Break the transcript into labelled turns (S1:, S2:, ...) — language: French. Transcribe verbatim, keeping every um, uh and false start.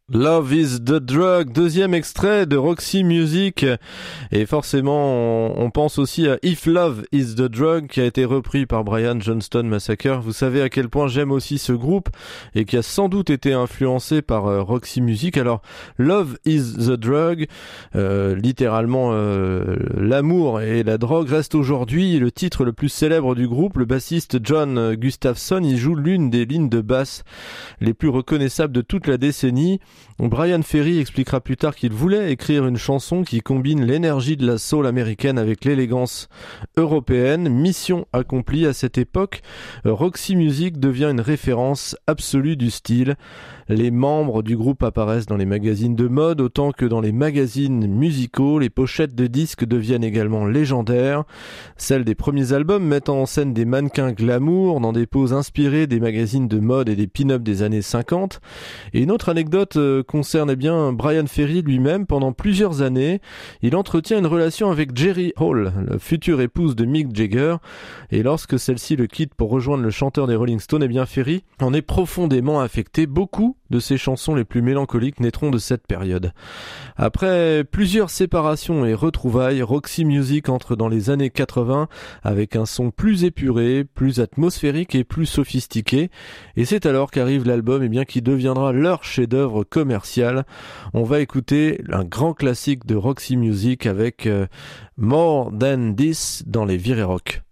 S1: Love is the Drug, deuxième extrait de Roxy Music, et forcément on, on pense aussi à If Love is the Drug qui a été repris par Brian Johnston Massacre. Vous savez à quel point j'aime aussi ce groupe et qui a sans doute été influencé par euh, Roxy Music. Alors Love is the Drug, euh, littéralement euh, l'amour et la drogue, reste aujourd'hui le titre le plus célèbre du groupe. Le bassiste John Gustafson y joue l'une des lignes de basse les plus reconnaissables de toute la décennie. Brian Ferry expliquera plus tard qu'il voulait écrire une chanson qui combine l'énergie de la soul américaine avec l'élégance européenne. Mission accomplie. À cette époque, Roxy Music devient une référence absolue du style. Les membres du groupe apparaissent dans les magazines de mode autant que dans les magazines musicaux. Les pochettes de disques deviennent également légendaires. Celles des premiers albums mettent en scène des mannequins glamour dans des poses inspirées des magazines de mode et des pin-up des années cinquante. Et une autre anecdote euh, concerne eh bien Brian Ferry lui-même. Pendant plusieurs années, il entretient une relation avec Jerry Hall, la future épouse de Mick Jagger. Et lorsque celle-ci le quitte pour rejoindre le chanteur des Rolling Stones, eh bien Ferry en est profondément affecté. Beaucoup de ses chansons les plus mélancoliques naîtront de cette période. Après plusieurs séparations et retrouvailles, Roxy Music entre dans les années quatre-vingts avec un son plus épuré, plus atmosphérique et plus sophistiqué. Et c'est alors qu'arrive l'album eh bien, qui deviendra leur chef-d'œuvre commercial. On va écouter un grand classique de Roxy Music avec euh, More Than This dans les Virées Rock.